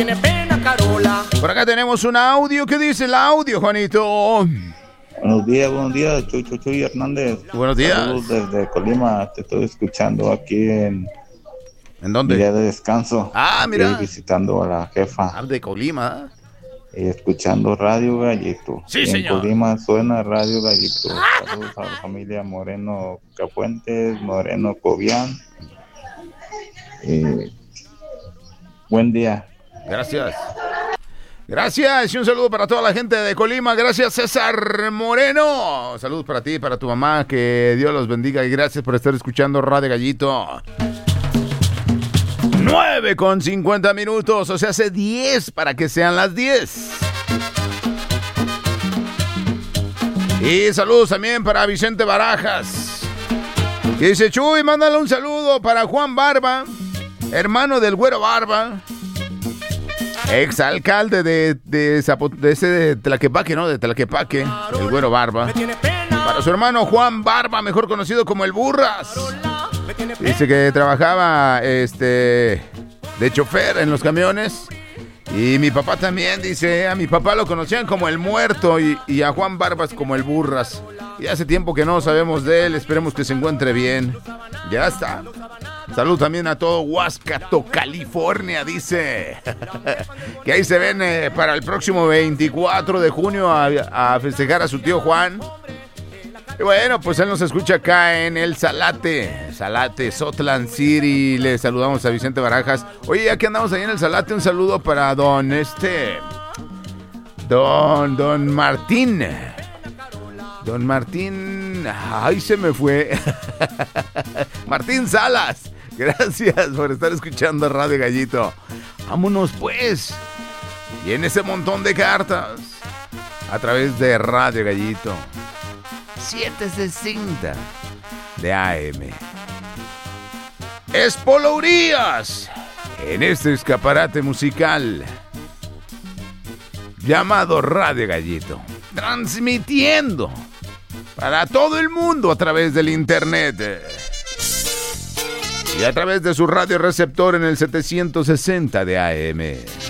Por acá tenemos un audio. ¿Qué dice el audio, Juanito? Buenos días, Chuy Hernández. Buenos días. Saludos desde Colima, te estoy escuchando aquí en dónde? Día de descanso. Ah, mira. Estoy visitando a la jefa. De Colima. Y escuchando Radio Gallito. Sí, señor. En Colima suena Radio Gallito. Ah. Saludos a la familia Moreno Capuentes, Moreno Cobian. Buen día. Gracias. Gracias y un saludo para toda la gente de Colima. Gracias, César Moreno. Saludos para ti y para tu mamá. Que Dios los bendiga y gracias por estar escuchando Radio Gallito. 9:50, o sea, hace 10 para que sean las 10. Y saludos también para Vicente Barajas. Que dice, Chuy, mándale un saludo para Juan Barba, hermano del Güero Barba, exalcalde de Tlaquepaque, ¿no? De Tlaquepaque, el Güero Barba. Para su hermano Juan Barba, mejor conocido como el Burras. Dice que trabajaba de chofer en los camiones. Y mi papá también, dice, a mi papá lo conocían como el Muerto y a Juan Barbas como el Burras. Y hace tiempo que no sabemos de él, esperemos que se encuentre bien. Ya está. Salud también a todo Huascato, California, dice. Que ahí se ven para el próximo 24 de junio a festejar a su tío Juan. Y bueno, pues él nos escucha acá en el Salate, Sotlan City. Le saludamos a Vicente Barajas. Oye, ya que andamos ahí en el Salate, un saludo para don Martín. Don Martín, ay, se me fue. Martín Salas, gracias por estar escuchando Radio Gallito. Vámonos pues. Y en ese montón de cartas, a través de Radio Gallito 760 de AM. Espolo Urias, en este escaparate musical llamado Radio Gallito, transmitiendo para todo el mundo a través del internet y a través de su radio receptor en el 760 de AM.